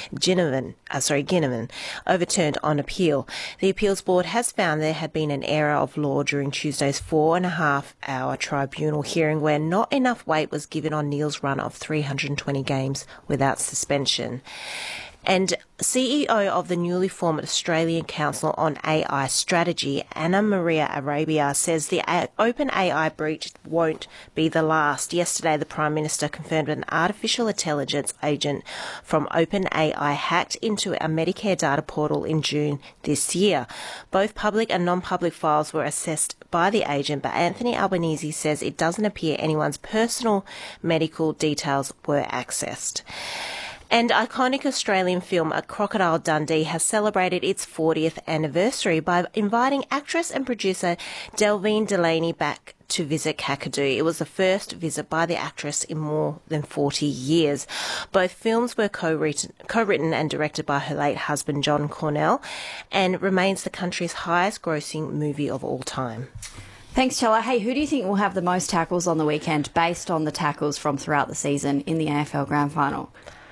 Ginnivan overturned on appeal. The appeals board has found there had been an error of law during Tuesday's 4.5-hour tribunal hearing where not enough weight was given on Neil's run of 320 games without suspension. And CEO of the newly formed Australian Council on AI Strategy, Anna Maria Arabia, says the OpenAI breach won't be the last. Yesterday, the Prime Minister confirmed an artificial intelligence agent from OpenAI hacked into a Medicare data portal in June this year. Both public and non-public files were assessed by the agent, but Anthony Albanese says it doesn't appear anyone's personal medical details were accessed. And iconic Australian film A Crocodile Dundee has celebrated its 40th anniversary by inviting actress and producer Delvine Delaney back to visit Kakadu. It was the first visit by the actress in more than 40 years. Both films were co-written and directed by her late husband John Cornell and remains the country's highest grossing movie of all time. Thanks, Chella. Hey, who do you think will have the most tackles on the weekend based on the tackles from throughout the season in the AFL Grand Final?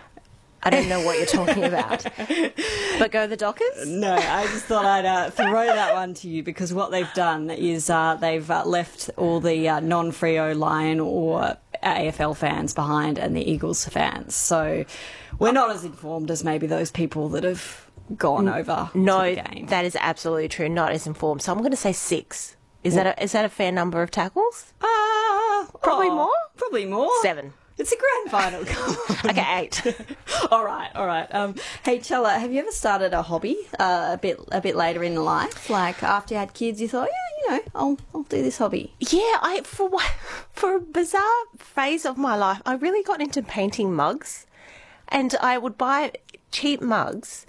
I don't know what you're talking about. But go the Dockers? No, I just thought I'd throw that one to you because what they've done is they've left all the non-Freo Lion or AFL fans behind and the Eagles fans. So we're not as informed as maybe those people that have gone over to the game. That is absolutely true. Not as informed. So I'm going to say 6. Is that a fair number of tackles? Probably more? Probably more. 7. It's a grand final. Okay, 8. All right. Hey, Chella, have you ever started a hobby a bit later in life? Like after you had kids, you thought, I'll do this hobby. Yeah, for a bizarre phase of my life, I really got into painting mugs, and I would buy cheap mugs,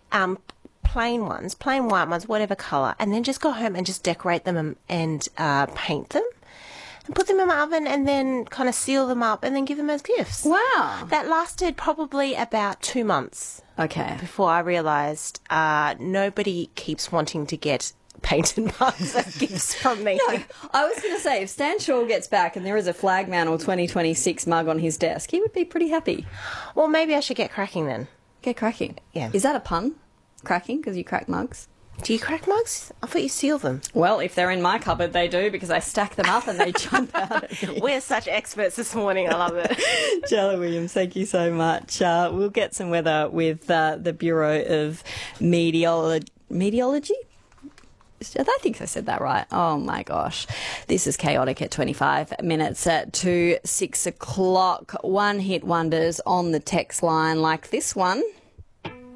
plain white ones, whatever colour, and then just go home and just decorate them and paint them. And put them in my oven and then kind of seal them up and then give them as gifts. Wow. That lasted probably about 2 months. Okay. Before I realised nobody keeps wanting to get painted mugs as gifts from me. No, I was going to say, if Stan Shaw gets back and there is a Flagman or 2026 mug on his desk, he would be pretty happy. Well, maybe I should get cracking then. Get cracking? Yeah. Is that a pun? Cracking? Because you crack mugs? Do you crack mugs? I thought you seal them. Well, if they're in my cupboard, they do, because I stack them up and they jump out at me. We're such experts this morning. I love it. Chella Williams, thank you so much. We'll get some weather with the Bureau of Meteorology. I think I said that right. Oh, my gosh. This is Chaotic at 25 minutes to 6 o'clock. One-hit wonders on the text line like this one.